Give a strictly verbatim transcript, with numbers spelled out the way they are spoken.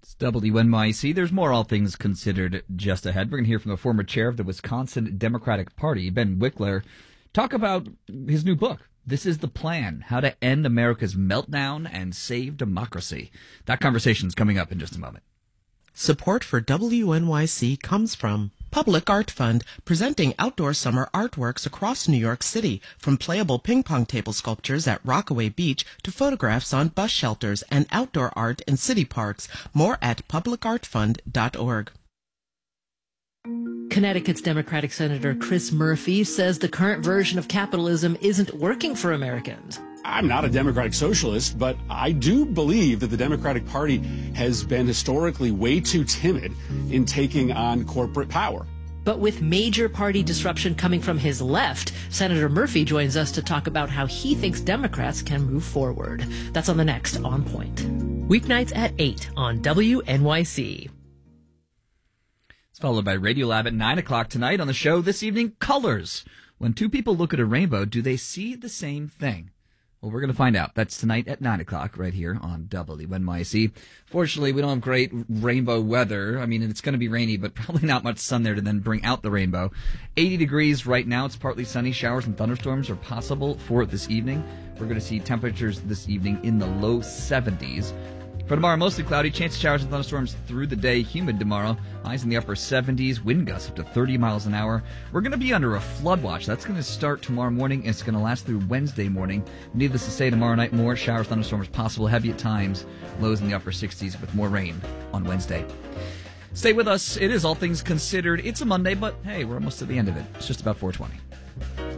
W N Y C. There's more All Things Considered just ahead. We're going to hear from the former chair of the Wisconsin Democratic Party, Ben Wickler, talk about his new book. This is the Plan, How to End America's Meltdown and Save Democracy. That conversation is coming up in just a moment. Support for W N Y C comes from Public Art Fund, presenting outdoor summer artworks across New York City, from playable ping pong table sculptures at Rockaway Beach to photographs on bus shelters and outdoor art in city parks. More at public art fund dot org. Connecticut's Democratic Senator Chris Murphy says the current version of capitalism isn't working for Americans. I'm not a Democratic socialist, but I do believe that the Democratic Party has been historically way too timid in taking on corporate power. But with major party disruption coming from his left, Senator Murphy joins us to talk about how he thinks Democrats can move forward. That's on the next On Point. Weeknights at eight on W N Y C. It's followed by Radiolab at nine o'clock tonight. On the show this evening, colors. When two people look at a rainbow, do they see the same thing? Well, we're going to find out. That's tonight at nine o'clock right here on W N Y C. Fortunately, we don't have great rainbow weather. I mean, it's going to be rainy, but probably not much sun there to then bring out the rainbow. eighty degrees right now. It's partly sunny. Showers and thunderstorms are possible for this evening. We're going to see temperatures this evening in the low seventies. For tomorrow, mostly cloudy, chance of showers and thunderstorms through the day. Humid tomorrow, highs in the upper seventies, wind gusts up to thirty miles an hour. We're going to be under a flood watch. That's going to start tomorrow morning. It's going to last through Wednesday morning. Needless to say, tomorrow night, more showers, thunderstorms possible, heavy at times, lows in the upper sixties with more rain on Wednesday. Stay with us. It is All Things Considered. It's a Monday, but hey, we're almost to the end of it. It's just about four twenty.